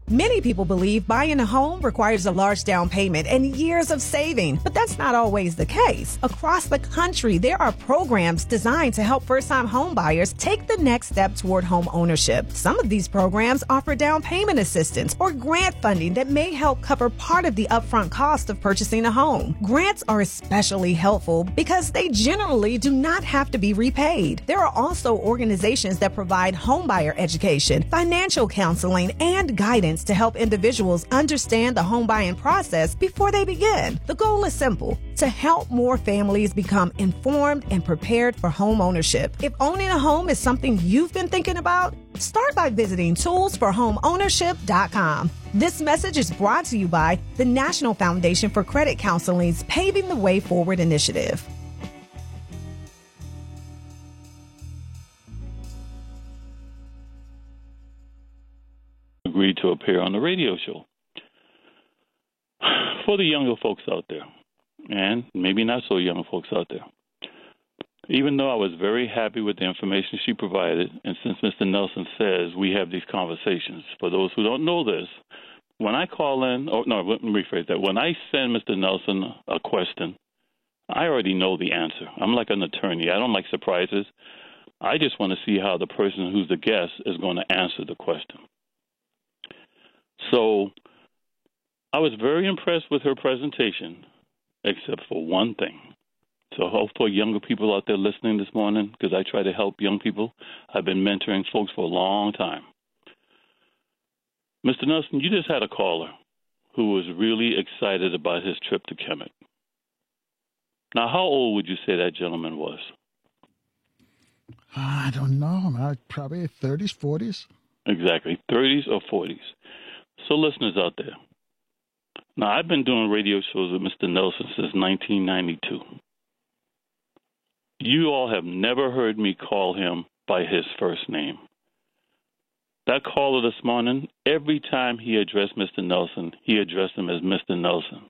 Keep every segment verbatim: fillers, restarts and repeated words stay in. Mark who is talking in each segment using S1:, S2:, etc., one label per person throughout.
S1: Many people believe buying a home requires a large down payment and years of saving, but that's not always the case. Across the country, there are programs designed to help first-time home buyers take the next step toward home ownership. Some of these programs offer down payment assistance or grant funding that may help cover part of the upfront cost of purchasing a home. Grants are especially helpful because they generally do not have to be repaid. There are also organizations that provide homebuyer education, financial counseling, and guidance to help individuals understand the home buying process before they begin. The goal is simple: to help more families become informed and prepared for home ownership. If owning a home is something you've been thinking about, start by visiting tools for home ownership dot com. This message is brought to you by the National Foundation for Credit Counseling's Paving the Way Forward initiative.
S2: Agreed to appear on the radio show. For the younger folks out there, and maybe not so young folks out there, even though I was very happy with the information she provided, and since Mister Nelson says we have these conversations, for those who don't know this, when I call in, or no, let me rephrase that, when I send Mister Nelson a question, I already know the answer. I'm like an attorney. I don't like surprises. I just want to see how the person who's the guest is going to answer the question. So I was very impressed with her presentation, except for one thing. So hopefully younger people out there listening this morning, because I try to help young people. I've been mentoring folks for a long time. Mister Nelson, you just had a caller who was really excited about his trip to Kemet. Now, how old would you say that gentleman was?
S3: I don't know. Probably thirties, forties.
S2: Exactly, thirties or forties. So listeners out there, now I've been doing radio shows with Mister Nelson since nineteen ninety-two. You all have never heard me call him by his first name. That caller this morning, every time he addressed Mister Nelson, he addressed him as Mister Nelson.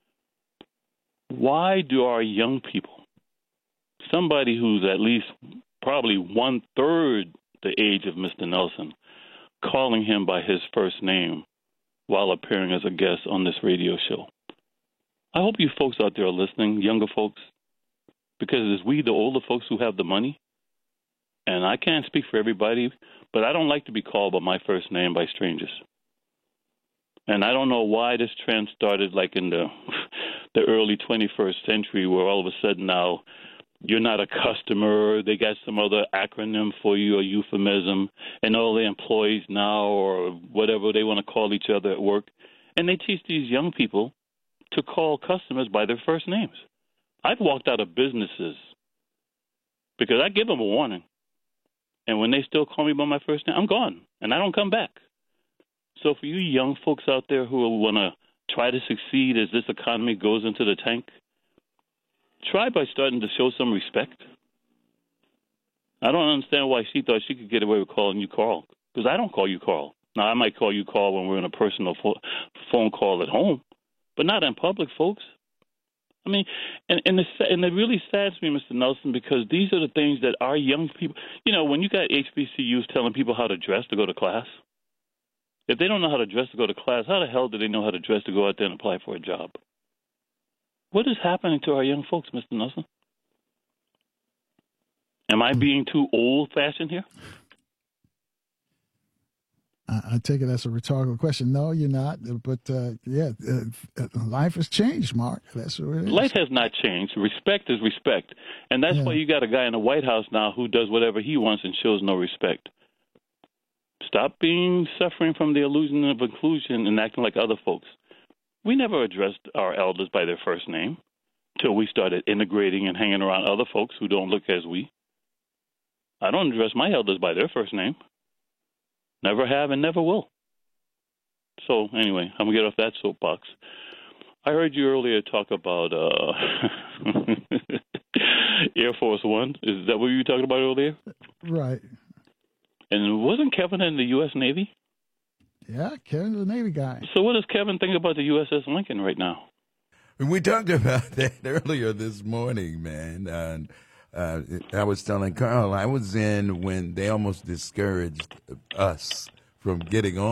S2: Why do our young people, somebody who's at least probably one-third the age of Mister Nelson, calling him by his first name while appearing as a guest on this radio show? I hope you folks out there are listening, younger folks, because it's we, the older folks, who have the money. And I can't speak for everybody, but I don't like to be called by my first name by strangers. And I don't know why this trend started like in the the early twenty-first century, where all of a sudden now you're not a customer. They got some other acronym for you, a euphemism, and all the employees now, or whatever they want to call each other at work. And they teach these young people to call customers by their first names. I've walked out of businesses because I give them a warning. And when they still call me by my first name, I'm gone, and I don't come back. So for you young folks out there who want to try to succeed as this economy goes into the tank, try by starting to show some respect. I don't understand why she thought she could get away with calling you Carl, because I don't call you Carl. Now, I might call you Carl when we're in a personal fo- phone call at home, but not in public, folks. I mean, and, and, the, and it really saddens me, Mister Nelson, because these are the things that our young people, you know, when you got H B C Us telling people how to dress to go to class, if they don't know how to dress to go to class, how the hell do they know how to dress to go out there and apply for a job? What is happening to our young folks, Mister Nelson? Am I being too old-fashioned here?
S3: I take it as a rhetorical question. No, you're not. But, uh, yeah, uh, life has changed, Mark. That's what it is.
S2: Life has not changed. Respect is respect. And that's yeah. why you got a guy in the White House now who does whatever he wants and shows no respect. Stop being suffering from the illusion of inclusion and acting like other folks. We never addressed our elders by their first name till we started integrating and hanging around other folks who don't look as we. I don't address my elders by their first name. Never have and never will. So anyway, I'm going to get off that soapbox. I heard you earlier talk about uh, Air Force One. Is that what you were talking about earlier?
S3: Right.
S2: And wasn't Kevin in the U S Navy?
S3: Yeah, Kevin's a Navy guy.
S2: So what does Kevin think about the U S S Lincoln right now?
S4: We talked about that earlier this morning, man. Uh, uh, I was telling Carl, I was in when they almost discouraged us from getting on.